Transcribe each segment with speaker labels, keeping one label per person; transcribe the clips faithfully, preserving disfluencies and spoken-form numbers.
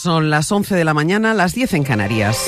Speaker 1: Son las once de la mañana, las diez en Canarias.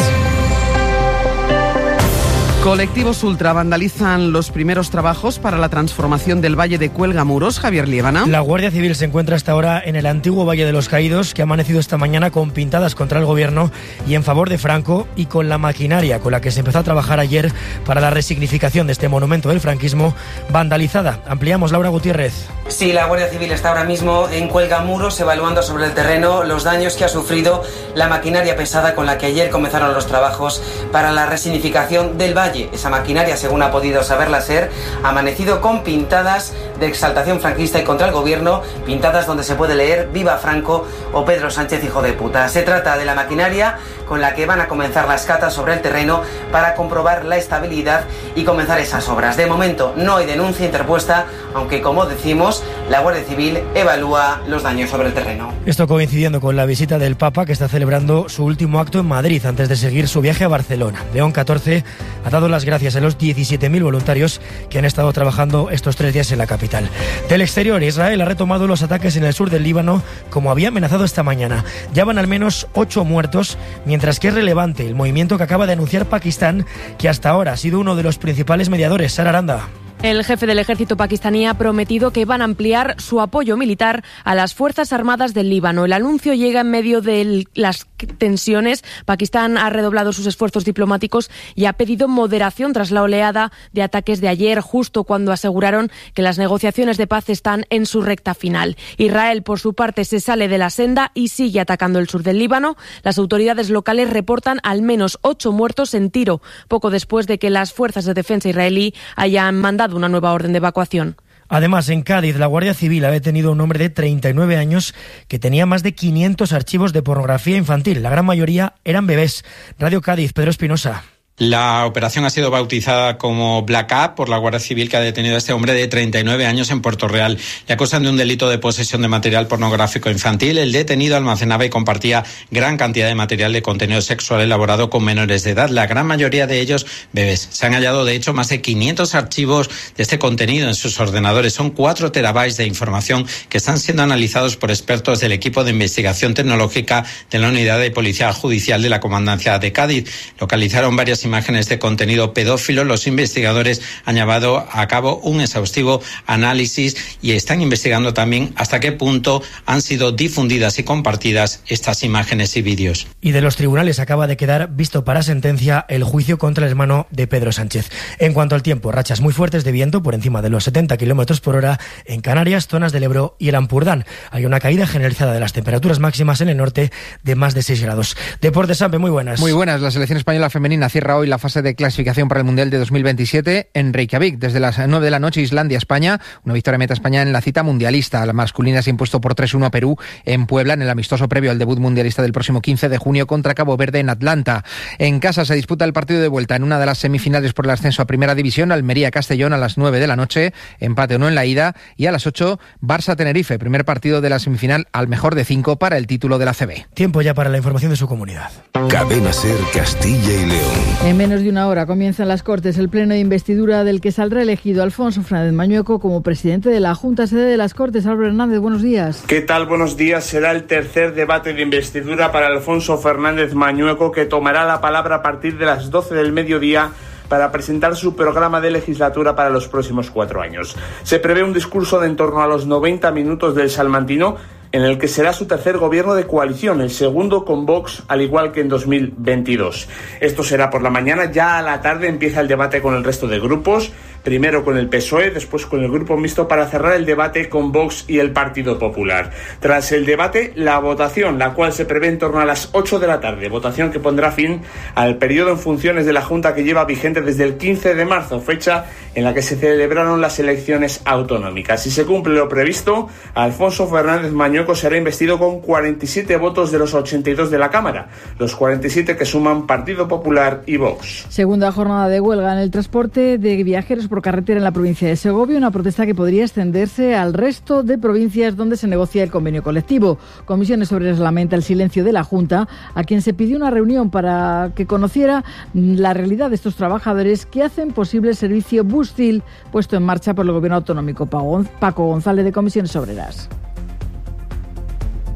Speaker 1: Colectivos ultra vandalizan los primeros trabajos para la transformación del Valle de Cuelgamuros. Javier Liébana.
Speaker 2: La Guardia Civil se encuentra hasta ahora en el antiguo Valle de los Caídos, que ha amanecido esta mañana con pintadas contra el gobierno y en favor de Franco, y con la maquinaria con la que se empezó a trabajar ayer para la resignificación de este monumento del franquismo vandalizada. Ampliamos, Laura Gutiérrez.
Speaker 3: Sí, la Guardia Civil está ahora mismo en Cuelgamuros evaluando sobre el terreno los daños que ha sufrido la maquinaria pesada con la que ayer comenzaron los trabajos para la resignificación del valle. Esa maquinaria, según ha podido saberla ser, ha amanecido con pintadas de exaltación franquista y contra el gobierno, pintadas donde se puede leer «Viva Franco» o «Pedro Sánchez, hijo de puta». Se trata de la maquinaria con la que van a comenzar las catas sobre el terreno para comprobar la estabilidad y comenzar esas obras. De momento no hay denuncia interpuesta, aunque, como decimos, la Guardia Civil evalúa los daños sobre el terreno.
Speaker 2: Esto coincidiendo con la visita del Papa, que está celebrando su último acto en Madrid antes de seguir su viaje a Barcelona. León catorce ha dado las gracias a los diecisiete mil voluntarios que han estado trabajando estos tres días en la capital. Del exterior, Israel ha retomado los ataques en el sur del Líbano, como había amenazado esta mañana. Ya van al menos ocho muertos, mientras que es relevante el movimiento que acaba de anunciar Pakistán, que hasta ahora ha sido uno de los principales mediadores. Sara Aranda.
Speaker 4: El jefe del ejército pakistaní ha prometido que van a ampliar su apoyo militar a las Fuerzas Armadas del Líbano. El anuncio llega en medio de las tensiones. Pakistán ha redoblado sus esfuerzos diplomáticos y ha pedido moderación tras la oleada de ataques de ayer, justo cuando aseguraron que las negociaciones de paz están en su recta final. Israel, por su parte, se sale de la senda y sigue atacando el sur del Líbano. Las autoridades locales reportan al menos ocho muertos en Tiro, poco después de que las fuerzas de defensa israelí hayan mandado una nueva orden de evacuación.
Speaker 2: Además, en Cádiz, la Guardia Civil ha detenido a un hombre de treinta y nueve años que tenía más de quinientos archivos de pornografía infantil. La gran mayoría eran bebés. Radio Cádiz, Pedro Espinosa.
Speaker 5: La operación ha sido bautizada como Black Up por la Guardia Civil, que ha detenido a este hombre de treinta y nueve años en Puerto Real. Le acusan de un delito de posesión de material pornográfico infantil. El detenido almacenaba y compartía gran cantidad de material de contenido sexual elaborado con menores de edad, la gran mayoría de ellos bebés. Se han hallado, de hecho, más de quinientos archivos de este contenido en sus ordenadores. Son cuatro terabytes de información que están siendo analizados por expertos del equipo de investigación tecnológica de la Unidad de Policía Judicial de la Comandancia de Cádiz. Localizaron varias imágenes de contenido pedófilo. Los investigadores han llevado a cabo un exhaustivo análisis y están investigando también hasta qué punto han sido difundidas y compartidas estas imágenes y vídeos.
Speaker 2: Y de los tribunales acaba de quedar visto para sentencia el juicio contra el hermano de Pedro Sánchez. En cuanto al tiempo, rachas muy fuertes de viento por encima de los setenta kilómetros por hora en Canarias, zonas del Ebro y el Ampurdán. Hay una caída generalizada de las temperaturas máximas en el norte de más de seis grados. Deportes, Sampe, muy buenas.
Speaker 6: Muy buenas. La selección española femenina cierra hoy la fase de clasificación para el Mundial de dos mil veintisiete en Reykjavik. Desde las nueve de la noche, Islandia-España. Una victoria meta España en la cita mundialista. La masculina se ha impuesto por tres uno a Perú en Puebla, en el amistoso previo al debut mundialista del próximo quince de junio contra Cabo Verde en Atlanta. En casa se disputa el partido de vuelta en una de las semifinales por el ascenso a Primera División. Almería-Castellón a las nueve de la noche. Empate o no en la ida. Y a las ocho, Barça-Tenerife. Primer partido de la semifinal al mejor de cinco para el título de la A C B.
Speaker 2: Tiempo ya para la información de su comunidad.
Speaker 7: Cadena SER Castilla y León.
Speaker 8: En menos de una hora comienzan las Cortes el pleno de investidura del que saldrá elegido Alfonso Fernández Mañueco como presidente de la Junta Sede de las Cortes. Álvaro Hernández, buenos días.
Speaker 9: ¿Qué tal? Buenos días. Será el tercer debate de investidura para Alfonso Fernández Mañueco, que tomará la palabra a partir de las doce del mediodía para presentar su programa de legislatura para los próximos cuatro años. Se prevé un discurso de en torno a los noventa minutos del salmantino, en el que será su tercer gobierno de coalición, el segundo con Vox, al igual que en dos mil veintidós. Esto será por la mañana. Ya a la tarde empieza el debate con el resto de grupos, primero con el P S O E, después con el Grupo Mixto, para cerrar el debate con Vox y el Partido Popular. Tras el debate, la votación, la cual se prevé en torno a las ocho de la tarde, votación que pondrá fin al periodo en funciones de la Junta, que lleva vigente desde el quince de marzo, fecha en la que se celebraron las elecciones autonómicas. Si se cumple lo previsto, Alfonso Fernández Mañueco será investido con cuarenta y siete votos de los ochenta y dos de la Cámara, los cuarenta y siete que suman Partido Popular y Vox.
Speaker 8: Segunda jornada de huelga en el transporte de viajeros por carretera en la provincia de Segovia, una protesta que podría extenderse al resto de provincias donde se negocia el convenio colectivo. Comisiones Obreras lamenta el silencio de la Junta, a quien se pidió una reunión para que conociera la realidad de estos trabajadores que hacen posible el servicio Bustil puesto en marcha por el gobierno autonómico. Paco González, de Comisiones Obreras.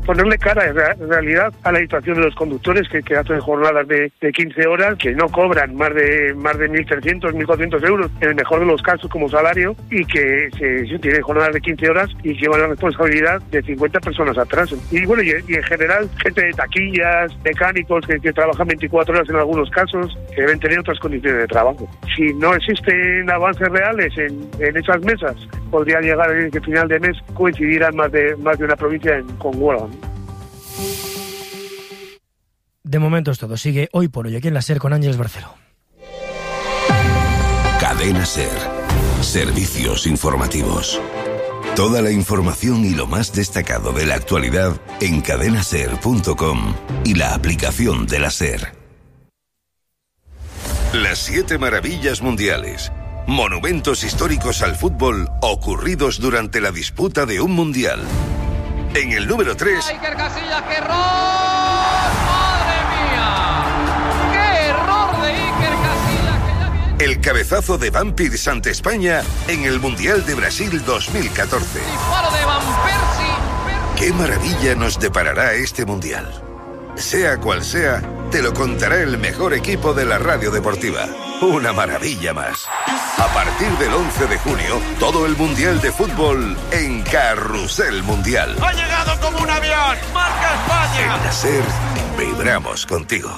Speaker 10: ponerle cara en realidad a la situación de los conductores que, que hacen jornadas de, de quince horas, que no cobran más de más de mil trescientos, mil cuatrocientos euros, en el mejor de los casos como salario, y que se, se tienen jornadas de quince horas y llevan la responsabilidad de cincuenta personas atrás. Y bueno, y, y en general, gente de taquillas, mecánicos que, que trabajan veinticuatro horas en algunos casos, que deben tener otras condiciones de trabajo. Si no existen avances reales en, en esas mesas, podría llegar a que final de mes coincidirán más de más de una provincia en, con huelga.
Speaker 2: De momento es todo. Sigue Hoy por Hoy aquí en la SER con Ángeles Barceló.
Speaker 7: Cadena SER. Servicios informativos. Toda la información y lo más destacado de la actualidad en cadena ser punto com y la aplicación de la SER. Las siete maravillas mundiales. Monumentos históricos al fútbol ocurridos durante la disputa de un mundial. En el número tres...
Speaker 11: ¡Iker Casillas, qué error! ¡Madre mía! ¡Qué error de Iker Casillas! Que ya viene...
Speaker 7: El cabezazo de Van Persie ante España en el Mundial de Brasil dos mil catorce.
Speaker 11: ¡Disparo de Van Persie!
Speaker 7: ¡Qué maravilla nos deparará este mundial! Sea cual sea, te lo contará el mejor equipo de la radio deportiva. Una maravilla más. A partir del once de junio, todo el Mundial de Fútbol en Carrusel Mundial.
Speaker 11: ¡Ha llegado como un avión! ¡Marca España!
Speaker 7: En la SER, vibramos contigo.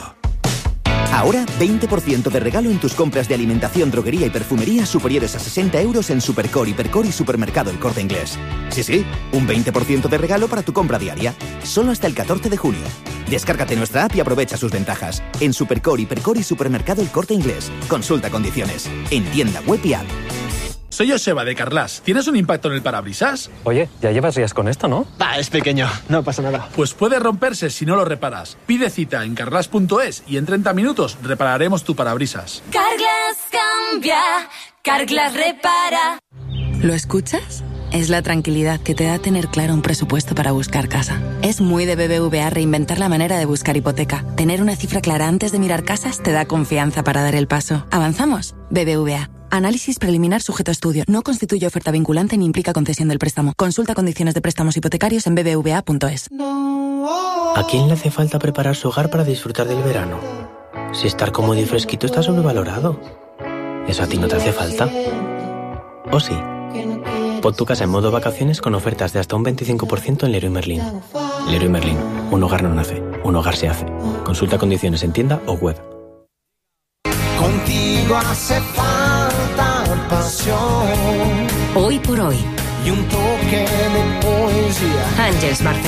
Speaker 12: Ahora, veinte por ciento de regalo en tus compras de alimentación, droguería y perfumería superiores a sesenta euros en Supercore, Hipercore y Supermercado El Corte Inglés. Sí, sí, un veinte por ciento de regalo para tu compra diaria. Solo hasta el catorce de junio. Descárgate nuestra app y aprovecha sus ventajas. En Supercore, Hipercore y Supermercado El Corte Inglés. Consulta condiciones. En tienda web y app.
Speaker 13: Soy Joseba de Carglass. ¿Tienes un impacto en el parabrisas?
Speaker 14: Oye, ya llevas días con esto, ¿no?
Speaker 13: Ah, es pequeño, no pasa nada. Pues puede romperse si no lo reparas. Pide cita en carglass punto es y en treinta minutos repararemos tu parabrisas.
Speaker 15: Carglass cambia, Carglass repara. ¿Lo escuchas? Es la tranquilidad que te da tener claro un presupuesto para buscar casa. Es muy de B B V A reinventar la manera de buscar hipoteca. Tener una cifra clara antes de mirar casas te da confianza para dar el paso. ¿Avanzamos? B B V A. Análisis preliminar sujeto a estudio. No constituye oferta vinculante ni implica concesión del préstamo. Consulta condiciones de préstamos hipotecarios en b b v a punto es.
Speaker 16: ¿A quién le hace falta preparar su hogar para disfrutar del verano? Si estar cómodo y fresquito está sobrevalorado. ¿Eso a ti no te hace falta? ¿O sí? Pon tu casa en modo vacaciones con ofertas de hasta un veinticinco por ciento en Leroy Merlin. Leroy Merlin. Un hogar no nace, un hogar se hace. Consulta condiciones en tienda o web.
Speaker 17: Contigo hace falta pasión.
Speaker 15: Hoy por Hoy.
Speaker 17: Y un toque de poesía.
Speaker 15: Ángeles Barceló.